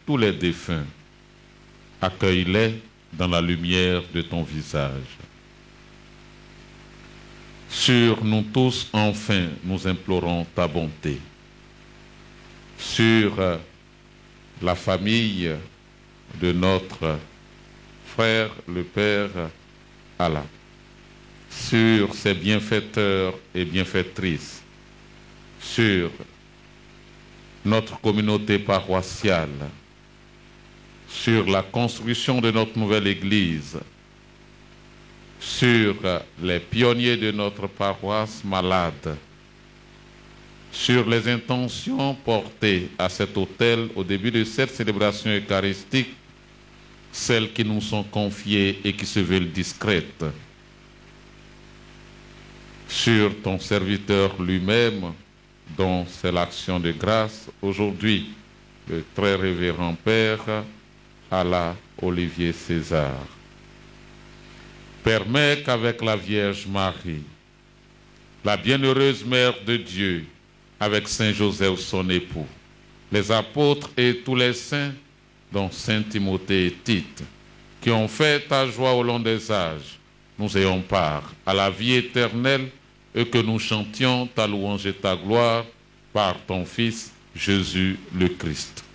tous les défunts. Accueille-les dans la lumière de ton visage. Sur nous tous, enfin, nous implorons ta bonté. Sur la famille de notre frère, le Père Allah. Sur ses bienfaiteurs et bienfaitrices. Sur notre communauté paroissiale. Sur la construction de notre nouvelle église. Sur les pionniers de notre paroisse malade, sur les intentions portées à cet autel au début de cette célébration eucharistique, celles qui nous sont confiées et qui se veulent discrètes, sur ton serviteur lui-même, dont c'est l'action de grâce, aujourd'hui, le très révérend Père Allah Olivier César. Permets qu'avec la Vierge Marie, la bienheureuse Mère de Dieu, avec Saint Joseph son époux, les apôtres et tous les saints, dont Saint Timothée et Tite, qui ont fait ta joie au long des âges, nous ayons part à la vie éternelle et que nous chantions ta louange et ta gloire par ton Fils Jésus le Christ.